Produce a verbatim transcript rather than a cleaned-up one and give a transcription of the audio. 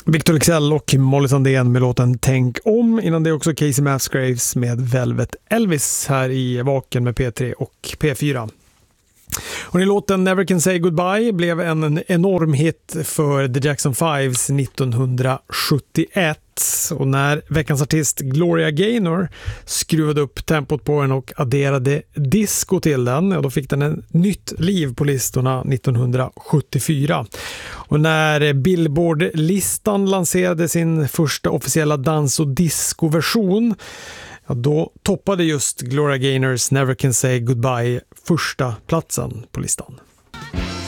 Victor Leksell och Molly Sandén med låten Tänk om. Innan det också Casey Musgraves med Velvet Elvis här i Vaken med P tre och P fyra. Och i låten Never Can Say Goodbye blev en enorm hit för The Jackson Fives nittonhundrasjuttioett. Och när veckans artist Gloria Gaynor skruvade upp tempot på den och adderade disco till den, och då fick den en nytt liv på listorna nittonhundrasjuttiofyra. Och när Billboard-listan lanserade sin första officiella dans- och disco-version, ja, då toppade just Gloria Gaynors Never Can Say Goodbye första platsen på listan.